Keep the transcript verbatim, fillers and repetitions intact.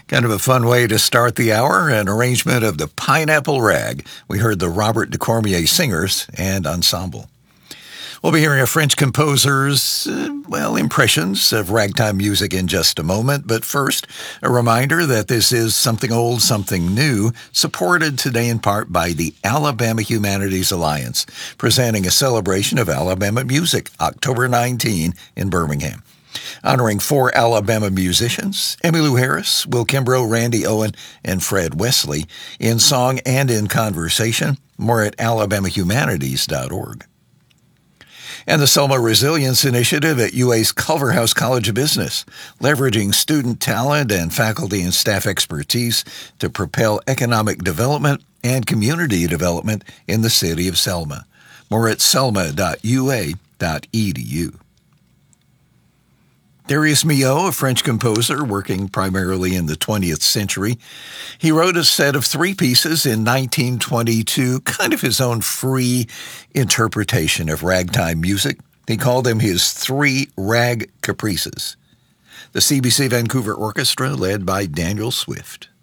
Kind of a fun way to start the hour, an arrangement of the Pineapple Rag. We heard the Robert de Cormier Singers and Ensemble. We'll be hearing a French composer's, uh, well, impressions of ragtime music in just a moment. But first, a reminder that this is Something Old, Something New, supported today in part by the Alabama Humanities Alliance, presenting a celebration of Alabama music, October nineteenth in Birmingham. Honoring four Alabama musicians, Emmylou Harris, Will Kimbrough, Randy Owen, and Fred Wesley, in song and in conversation. More at alabama humanities dot org. And the Selma Resilience Initiative at U A's Culverhouse College of Business, leveraging student talent and faculty and staff expertise to propel economic development and community development in the city of Selma. More at selma dot u a dot e d u. Darius Milhaud, a French composer working primarily in the twentieth century, he wrote a set of three pieces in nineteen twenty-two, kind of his own free interpretation of ragtime music. He called them his three rag caprices. The C B C Vancouver Orchestra, led by Daniel Swift.